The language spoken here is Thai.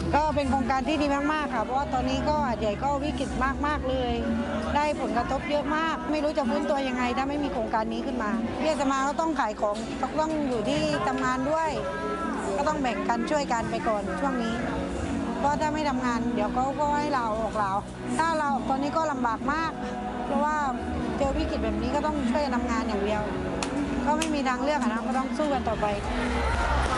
ก็เป็นโครงการที่ดีมากๆค่ะเพราะว่าตอนนี้ก็หาดใหญ่ก็วิกฤตมากๆเลยได้ผลกระทบเยอะมากไม่รู้จะฟื้นตัวยังไงถ้าไม่มีโครงการนี้ขึ้นมาพี่อาตมาก็ต้องขายของต้องอยู่ที่ทำงานด้วยก็ต้องแบ่งกันช่วยกันไปก่อนช่วงนี้เพราะถ้าไม่ทำงานเดี๋ยวเขาก็ให้เราออกเราถ้าเราตอนนี้ก็ลำบากมากเพราะว่าเจอวิกฤตแบบนี้ก็ต้องช่วยกันทำงานอย่างเดียวก็ไม่มีทางเลือกนะก็ต้องสู้กันต่อไป